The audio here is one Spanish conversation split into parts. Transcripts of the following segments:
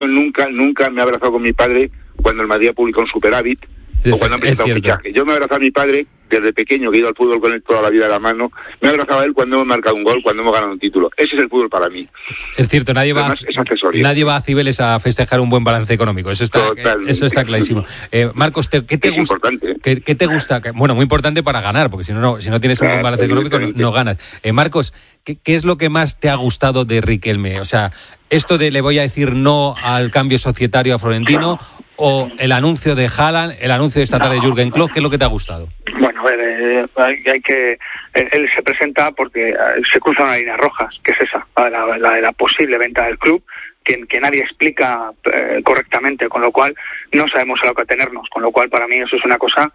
nunca me he abrazado con mi padre cuando el Madrid ha publicado un superávit o cuando ha empezado un fichaje. Yo me he abrazado a mi padre desde pequeño, que he ido al fútbol con él toda la vida de la mano. Me he abrazado a él cuando hemos marcado un gol, cuando hemos ganado un título. Ese es el fútbol para mí. Es cierto, nadie va a Cibeles a festejar un buen balance económico. Eso está clarísimo. Marcos, ¿qué te gusta? ¿Qué te gusta? Bueno, muy importante para ganar, porque si no tienes un buen balance económico no ganas. Marcos, ¿qué es lo que más te ha gustado de Riquelme? O sea, esto de le voy a decir no al cambio societario a Florentino, o el anuncio de Haaland, el anuncio de esta tarde de Jürgen Klopp, ¿qué es lo que te ha gustado? Bueno, él se presenta porque se cruzan unas líneas rojas, que es esa, la de la posible venta del club, que nadie explica correctamente, con lo cual no sabemos a lo que atenernos, con lo cual para mí eso es una cosa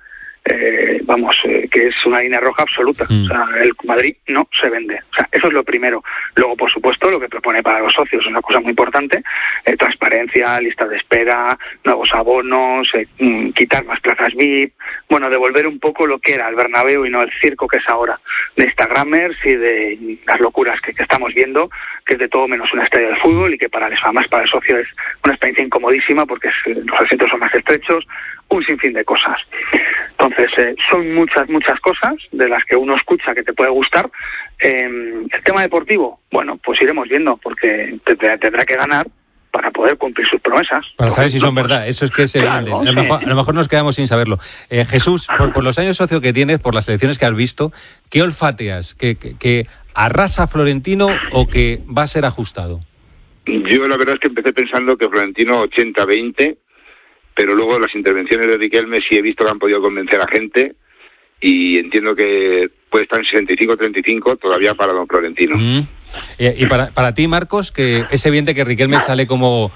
que es una línea roja absoluta. O sea, el Madrid no se vende. O sea, eso es lo primero. Luego, por supuesto, lo que propone para los socios es una cosa muy importante: transparencia, lista de espera, nuevos abonos, quitar más plazas VIP, bueno, devolver un poco lo que era el Bernabéu y no el circo que es ahora, de Instagramers y de las locuras que estamos viendo, que es de todo menos una estrella de fútbol, y que para el socio es una experiencia incomodísima porque los asientos son más estrechos, un sinfín de cosas. Entonces, son muchas cosas de las que uno escucha que te puede gustar. El tema deportivo, bueno, pues iremos viendo, porque tendrá que ganar para poder cumplir sus promesas. Para saber si son verdad, eso es que se vende. A lo mejor nos quedamos sin saberlo. Jesús, por los años socio que tienes, por las elecciones que has visto, ¿qué olfateas? ¿Que arrasa Florentino o que va a ser ajustado? Yo la verdad es que empecé pensando que Florentino 80-20, pero luego las intervenciones de Riquelme sí he visto que han podido convencer a gente, y entiendo que puede estar en 65-35 todavía para don Florentino. Y para ti, Marcos, que es evidente que Riquelme sale como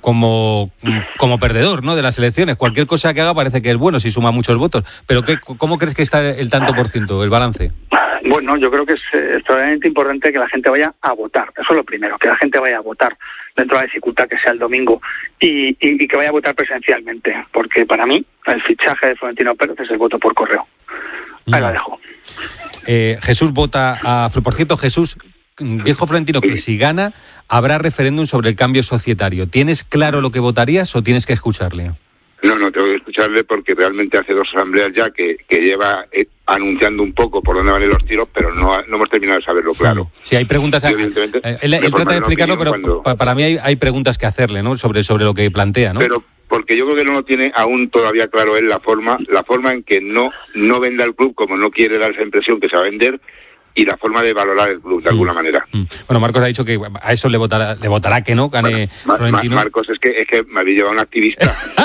perdedor, ¿no?, de las elecciones. Cualquier cosa que haga parece que es bueno si suma muchos votos, pero ¿cómo crees que está el tanto por ciento, el balance? Bueno, yo creo que es extraordinariamente importante que la gente vaya a votar. Eso es lo primero, que la gente vaya a votar dentro de la dificultad que sea el domingo, y que vaya a votar presencialmente, porque para mí el fichaje de Florentino Pérez es el voto por correo. Ahí la dejo. Jesús vota por cierto, Jesús, dijo Florentino que si gana habrá referéndum sobre el cambio societario. ¿Tienes claro lo que votarías o tienes que escucharle? No, tengo que escucharle porque realmente hace 2 asambleas ya que lleva anunciando un poco por dónde van a ir los tiros, pero no hemos terminado de saberlo claro. Sí, hay preguntas. Él trata de explicarlo, pero para mí hay preguntas que hacerle, ¿no?, sobre lo que plantea, ¿no? Pero porque yo creo que no lo tiene aún todavía claro él, la forma en que no venda el club, como no quiere dar esa impresión que se va a vender, y la forma de valorar el club de alguna manera. Bueno, Marcos ha dicho que a eso le votará que no gane Florentino. Marcos, es que me había llevado un activista.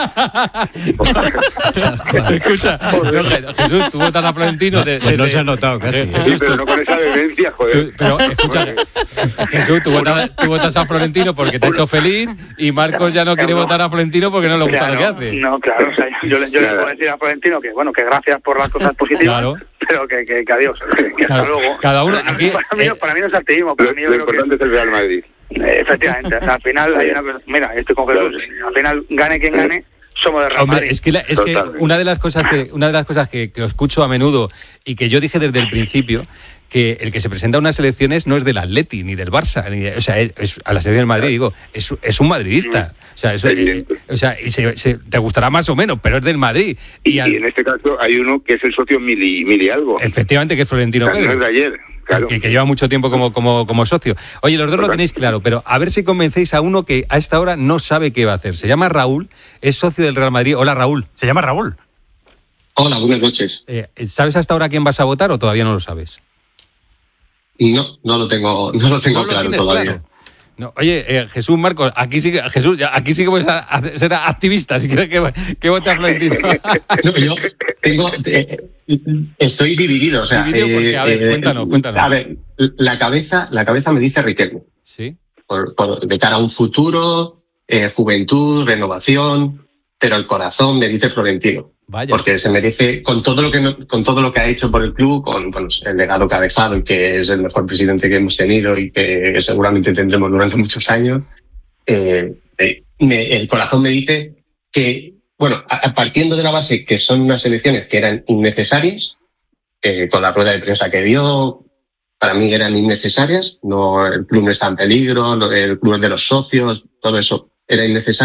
Escucha, Jesús, tú votas a Florentino. No se ha notado casi. Sí, pero no con esa vehemencia, joder. Pero escucha, Jesús, tú votas a Florentino porque te ha hecho feliz, y Marcos ya no quiere votar a Florentino porque no le gusta lo que hace. No, claro, o sea, yo le puedo decir a Florentino que gracias por las cosas positivas, claro, pero que adiós, que hasta luego. Cada uno aquí. Para mí no es activismo, para mí lo importante es el Real Madrid. Efectivamente, o sea, al final hay una cosa. Mira, estoy con Jesús. Al final, gane quien gane, somos de Real Madrid. Es que una de las cosas que escucho a menudo y que yo dije desde el principio, que el que se presenta a unas elecciones no es del Atleti ni del Barça, o sea, es a la selección del Madrid, digo, es un madridista. O sea, te gustará más o menos, pero es del Madrid. Y en este caso hay uno que es el socio mili algo. Efectivamente, que es Florentino Pérez. No es de ayer. Claro. Que lleva mucho tiempo como socio. Oye, los dos lo tenéis claro, pero a ver si convencéis a uno que a esta hora no sabe qué va a hacer. Se llama Raúl, es socio del Real Madrid. Hola, Raúl. Se llama Raúl. Hola, buenas noches. ¿Sabes hasta ahora quién vas a votar o todavía no lo sabes? No lo tengo claro todavía. Claro. No, oye, Jesús, Marcos, aquí sí que voy a ser activista, si quieres que vote a Florentino. Yo estoy dividido, o sea... ¿Dividido porque? A ver, cuéntanos. A ver, la cabeza me dice Riquelme. ¿Sí? De cara a un futuro, juventud, renovación, pero el corazón me dice Florentino. Vaya. Porque se merece, con todo lo que ha hecho por el club, con el legado que ha dejado, y que es el mejor presidente que hemos tenido y que seguramente tendremos durante muchos años, el corazón me dice que, partiendo de la base que son unas elecciones que eran innecesarias, con la rueda de prensa que dio, para mí eran innecesarias, el club no está en peligro, el club es de los socios, todo eso era innecesario.